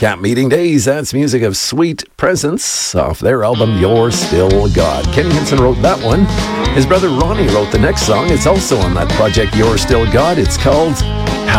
Camp Meeting Days. That's music of Sweet Presence off their album You're Still God. Kenny Hinson wrote that one. His brother Ronnie wrote the next song. It's also on that project You're Still God. It's called